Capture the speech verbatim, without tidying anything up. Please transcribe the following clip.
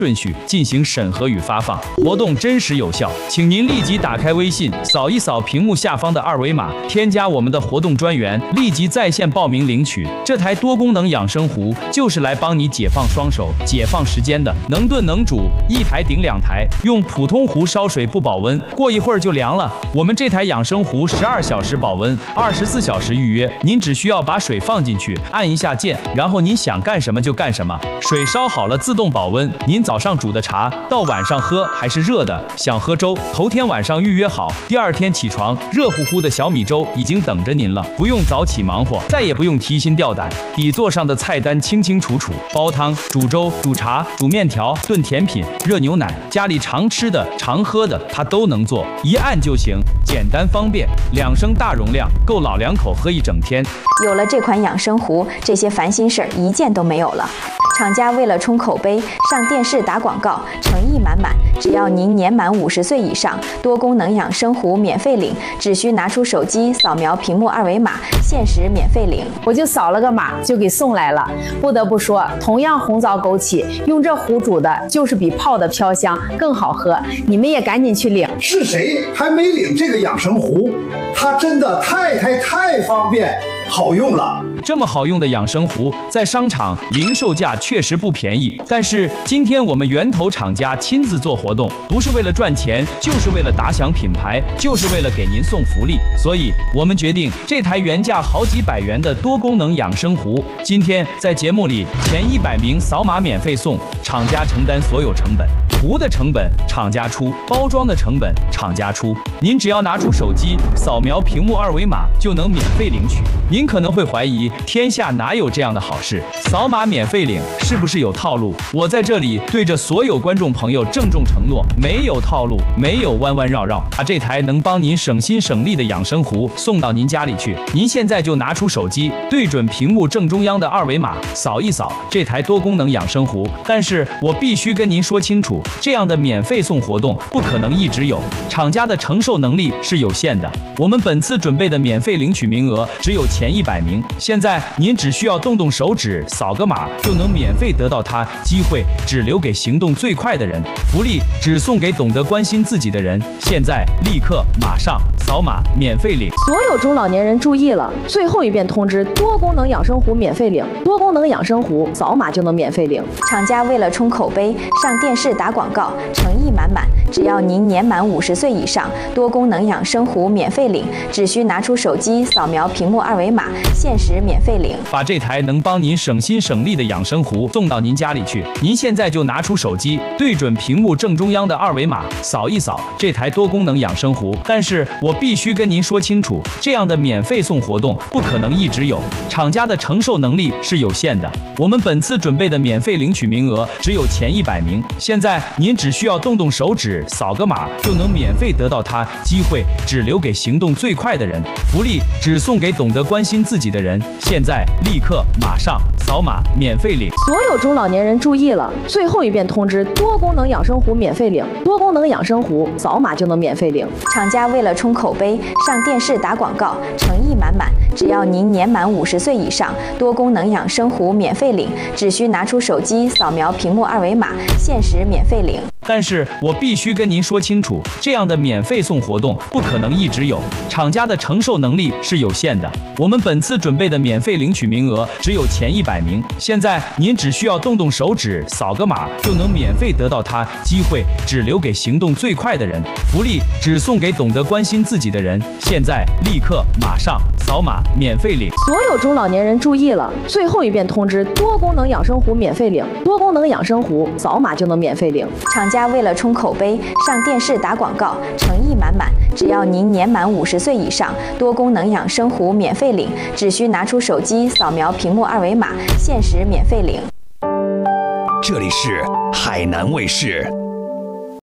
顺序进行审核与发放，活动真实有效，请您立即打开微信，扫一扫屏幕下方的二维码，添加我们的活动专员，立即在线报名领取。这台多功能养生壶就是来帮你解放双手、解放时间的，能炖能煮，一台顶两台。用普通壶烧水不保温，过一会儿就凉了。我们这台养生壶十二小时保温，二十四小时预约。您只需要把水放进去，按一下键，然后您想干什么就干什么。水烧好了自动保温，您早上煮的茶到晚上喝还是热的。想喝粥，头天晚上预约好，第二天起床，热乎乎的小米粥已经等着您了，不用早起忙活，再也不用提心吊胆。底座上的菜单清清楚楚，煲汤、煮粥、煮茶、煮面条、炖甜品、热牛奶，家里常吃的、常喝的，它都能做，一按就行，简单方便。两升大容量，够老两口喝一整天。 有了这款养生壶，这些烦心事儿一件都没有了。厂家为了冲口碑，上电视打广告，诚意满满。只要您年满五十岁以上，多功能养生壶免费领，只需拿出手机扫描屏幕二维码，限时免费领。 我就扫了个码就给送来了。不得不说，同样红枣枸杞，用这壶煮的就是比泡的飘香更好喝。你们也赶紧去领。 是谁还没领这个养生壶？它真的太太太方便好用了。 这么好用的养生壶，在商场零售价确实不便宜，但是今天我们源头厂家亲自做活动，不是为了赚钱，就是为了打响品牌，就是为了给您送福利。所以我们决定，这台原价好几百元的多功能养生壶，今天在节目里前一百名扫码免费送，厂家承担所有成本。壶的成本厂家出，包装的成本厂家出，您只要拿出手机扫描屏幕二维码就能免费领取。您可能会怀疑，天下哪有这样的好事？扫码免费领是不是有套路？我在这里对着所有观众朋友郑重承诺，没有套路，没有弯弯绕绕，把这台能帮您省心省力的养生壶送到您家里去。您现在就拿出手机，对准屏幕正中央的二维码，扫一扫这台多功能养生壶。但是我必须跟您说清楚，这样的免费送活动不可能一直有，厂家的承受能力是有限的。我们本次准备的免费领取名额只有前一百名，现在您只需要动动手指，扫个码就能免费得到它，机会只留给行动最快的人，福利只送给懂得关心自己的人。现在立刻马上扫码免费领。 所有中老年人注意了，最后一遍通知，多功能养生壶免费领，多功能养生壶扫码就能免费领。 厂家为了冲口碑，上电视打广告，诚意满满。只要您年满五十岁以上，多功能养生壶免费领，只需拿出手机扫描屏幕二维码，限时免费领。 把这台能帮您省心省力的养生壶送到您家里去。您现在就拿出手机，对准屏幕正中央的二维码，扫一扫这台多功能养生壶。但是我必须跟您说清楚，这样的免费送活动不可能一直有，厂家的承受能力是有限的。我们本次准备的免费领取名额只有前一百名，现在您只需要动动手指，扫个码就能免费得到它，机会只留给行动最快的人，福利只送给懂得关心自己的人。现在立刻马上扫码免费领。 所有中老年人注意了，最后一遍通知，多功能养生壶免费领，多功能养生壶扫码就能免费领。 厂家为了冲口碑，上电视打广告，诚意满满。只要您年满五十岁以上，多功能养生壶免费领，只需拿出手机扫描屏幕二维码，限时免费领。 但是我必须跟您说清楚，这样的免费送活动不可能一直有，厂家的承受能力是有限的。我们本次准备的免费领取名额只有前一百名，现在您只需要动动手指，扫个码就能免费得到它，机会只留给行动最快的人，福利只送给懂得关心自己的人。现在立刻马上扫码免费领。 所有中老年人注意了，最后一遍通知，多功能养生壶免费领，多功能养生壶扫码就能免费领。 厂家为了冲口碑，上电视打广告，诚意满满。只要您年满五十岁以上，多功能养生壶免费领，只需拿出手机扫描屏幕二维码，限时免费领。 这里是海南卫视。